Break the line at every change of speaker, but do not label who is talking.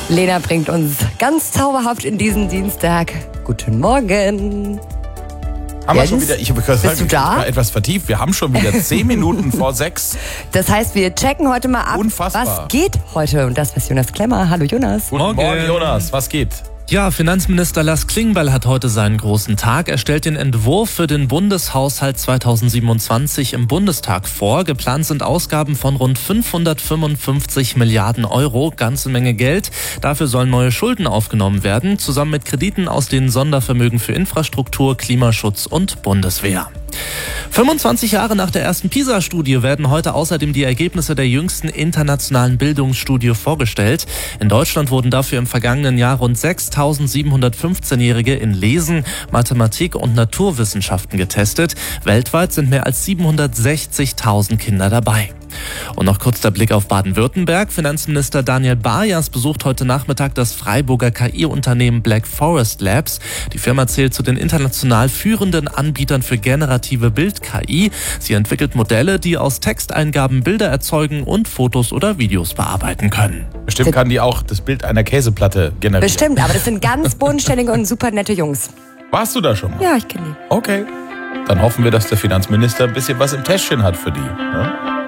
Lena bringt uns ganz zauberhaft in diesen Dienstag. Guten Morgen.
Haben wir schon wieder, ich habe gesagt,
Bist du da?
Ich war etwas vertieft. Wir haben schon wieder 10 Minuten vor 6.
Das heißt, wir checken heute mal ab,
Unfassbar.
was geht heute. Und das ist Jonas Klemmer. Hallo Jonas.
Guten Morgen, Jonas. Was geht?
Ja, Finanzminister Lars Klingbeil hat heute seinen großen Tag. Er stellt den Entwurf für den Bundeshaushalt 2027 im Bundestag vor. Geplant sind Ausgaben von rund 555 Milliarden Euro, ganze Menge Geld. Dafür sollen neue Schulden aufgenommen werden, zusammen mit Krediten aus den Sondervermögen für Infrastruktur, Klimaschutz und Bundeswehr. 25 Jahre nach der ersten PISA-Studie werden heute außerdem die Ergebnisse der jüngsten internationalen Bildungsstudie vorgestellt. In Deutschland wurden dafür im vergangenen Jahr rund 6.715-Jährige in Lesen, Mathematik und Naturwissenschaften getestet. Weltweit sind mehr als 760.000 Kinder dabei. Und noch kurz der Blick auf Baden-Württemberg. Finanzminister Daniel Barjas besucht heute Nachmittag das Freiburger KI-Unternehmen Black Forest Labs. Die Firma zählt zu den international führenden Anbietern für generative Bild-KI. Sie entwickelt Modelle, die aus Texteingaben Bilder erzeugen und Fotos oder Videos bearbeiten können.
Bestimmt kann die auch das Bild einer Käseplatte generieren.
Bestimmt, aber das sind ganz bodenständige und super nette Jungs.
Warst du da schon mal?
Ja, ich kenne die.
Okay. Dann hoffen wir, dass der Finanzminister ein bisschen was im Täschchen hat für die. Ne?